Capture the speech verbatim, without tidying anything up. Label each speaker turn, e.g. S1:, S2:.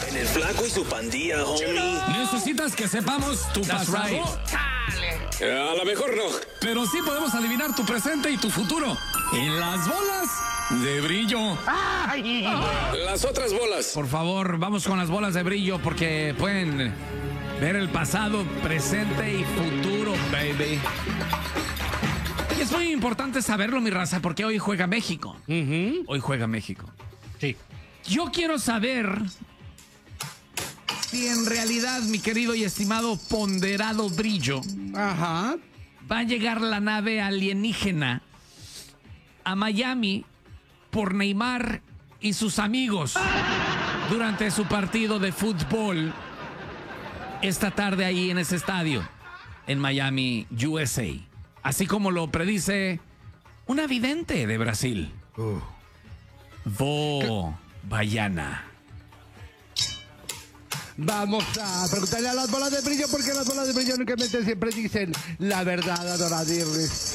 S1: En el flaco y su pandilla, homie.
S2: ¿Necesitas que sepamos tu
S3: That's
S2: pasado?
S3: right.
S1: A lo mejor no.
S2: Pero sí podemos adivinar tu presente y tu futuro. En las bolas de brillo.
S1: Las otras bolas.
S3: Por favor, vamos con las bolas de brillo porque pueden ver el pasado, presente y futuro, baby. Y es muy importante saberlo, mi raza, porque hoy juega México.
S4: Uh-huh.
S3: Hoy juega México.
S4: Sí.
S3: Yo quiero saber si en realidad, mi querido y estimado ponderado brillo,
S4: Ajá.
S3: va a llegar la nave alienígena a Miami por Neymar y sus amigos durante su partido de fútbol esta tarde ahí en ese estadio en Miami, U S A. Así como lo predice una vidente de Brasil.
S4: Uh.
S3: Vo Bayana.
S4: Vamos a preguntarle a las bolas de brillo porque las bolas de brillo únicamente siempre dicen la verdad, adoradirles.